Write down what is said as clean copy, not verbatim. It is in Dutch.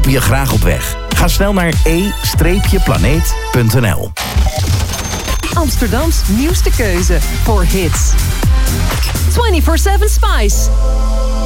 helpen je graag op weg. Ga snel naar e-planeet.nl. Amsterdams nieuwste keuze voor hits. 24/7 Spice.